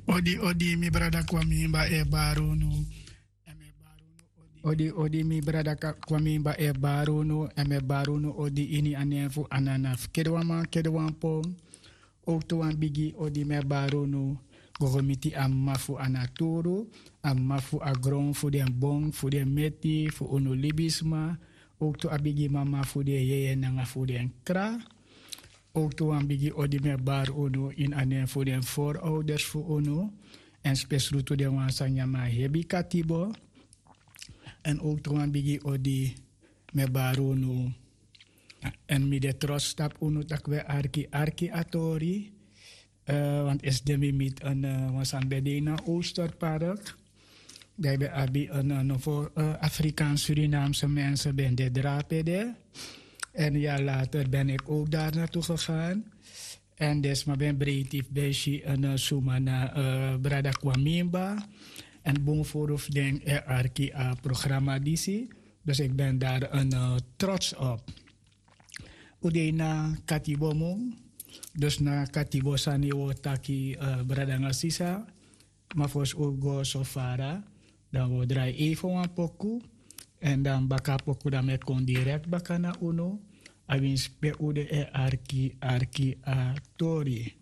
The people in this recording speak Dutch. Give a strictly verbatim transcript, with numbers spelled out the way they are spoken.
Odi odi mi brada kwami ba e barunu. Odi odi mi brada kwami ba e barunu en me barunu odi ini anefu ananaf. Kedwama kedwampo. Ook to an bigi odi me barunu. Gogomiti am mafu anaturu. Am mafu agron fu den bong fu den meti fu unu libisma. Ook to abigi mama fu de yeye nanga fu den kra. Ook to an bigi odi me bar unu in anen fu den voorouders fu unu. En spesru to den wansanya ma hebi katibo. En ook to an bigi odi me bar unu. En mi de trots stap unu takwe arki arki atori. Uh, want is demi met een uh, wasan bedena Oosterpark. Daar hebben abi een uh, voor uh, Afrikaans Surinaamse mensen ben de drapede. En ja later ben ik ook daar naartoe gegaan. En dus maar ben breedtief beshi een uh, sumana uh, brada kwamimba. En bovenvooraf denk er arki a programma disi. Dus ik ben daar een uh, trots op. Udena katibomong. Dus na katibo sani wo taki uh, bradanga sisa. Maar voor ugo sofara. Dan we draai even een poku. En dan baka poku dan met kon direct baka na uno. Awin spe ude e arki arki a tori.